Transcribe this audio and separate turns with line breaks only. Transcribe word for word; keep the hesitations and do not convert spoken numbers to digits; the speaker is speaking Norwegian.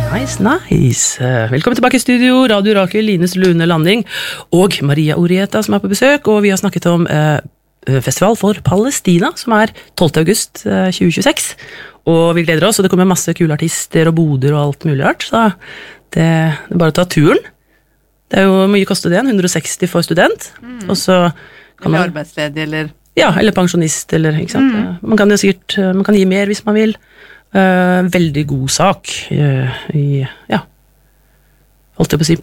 Nice, nice. Velkommen tilbake i studio, Radio Rakel, Lines Lune Landing og Maria Orieta som er på besøk, og vi har snakket om eh, Festival for Palestina, som er tolvte august eh, tjue tjueseks, og vi gleder oss, og det kommer masse kule artister og boder og alt mulig rart, så det, det er bare å ta turen. Det er jo mye kostet det, hundre og seksti for student, mm. og så kan man...
Eller arbeidsledig, eller...
Ja, eller pensjonist, eller, ikke sant? Mm. Man kan jo sikkert, man kan gi mer hvis man vil. Uh, veldig god sak uh, i, ja, holdt jeg på å si,